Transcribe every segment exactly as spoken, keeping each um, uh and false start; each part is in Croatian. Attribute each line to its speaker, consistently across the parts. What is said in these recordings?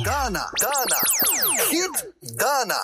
Speaker 1: dana, dana, hit dana.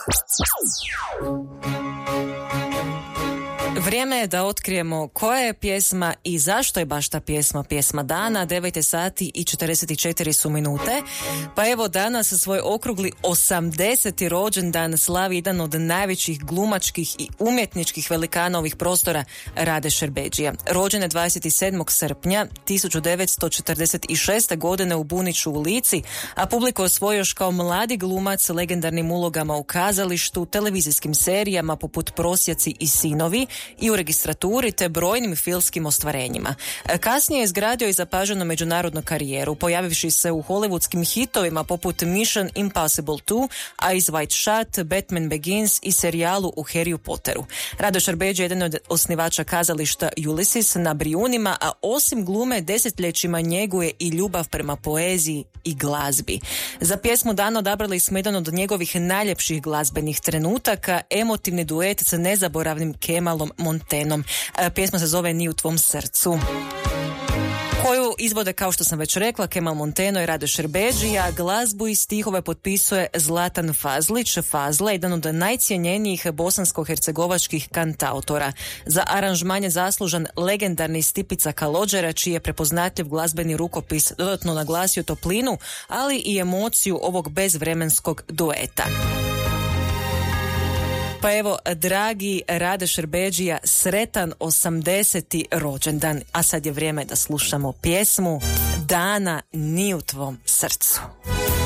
Speaker 2: Vrijeme je da otkrijemo koja je pjesma i zašto je baš ta pjesma pjesma dana. devet sati i četrdeset četiri su minute. Pa evo danas svoj okrugli osamdeseti rođendan slavi jedan od najvećih glumačkih i umjetničkih velikana ovih prostora, Rade Šerbedžija. Rođen je dvadeset sedmog srpnja tisuću devetsto četrdeset šeste. godine u Buniću u Lici, a publiku osvojio još kao mladi glumac legendarnim ulogama u kazalištu, televizijskim serijama poput Prosjaci i sinovi i u registraturi te brojnim filmskim ostvarenjima. Kasnije je izgradio i zapaženu međunarodnu karijeru, pojavivši se u hollywoodskim hitovima poput Mission Impossible dva, Eyes Wide Shut, Batman Begins i serijalu u Harryu Potteru. Rado Šerbedžija je jedan od osnivača kazališta Ulysses na Brijunima, a osim glume desetljećima njeguje i ljubav prema poeziji i glazbi. Za pjesmu dana odabrali smo jedan od njegovih najljepših glazbenih trenutaka, emotivni duet sa nezaboravnim Kemalom Montenom. Pjesma se zove Ni u tvom srcu, koju izvode, kao što sam već rekla, Kemal Monteno i Rado Šerbedžija. Glazbu i stihove potpisuje Zlatan Fazlić, Fazla, jedan od najcijenjenijih bosansko-hercegovačkih kantautora. Za aranžman je zaslužan legendarni Stipica Kalođera, čiji je prepoznatljiv glazbeni rukopis dodatno naglasio toplinu, ali i emociju ovog bezvremenskog dueta. Pa evo, dragi Rade Šerbedžija, sretan osamdeseti rođendan, a sad je vrijeme da slušamo pjesmu Dana ni u tvom srcu.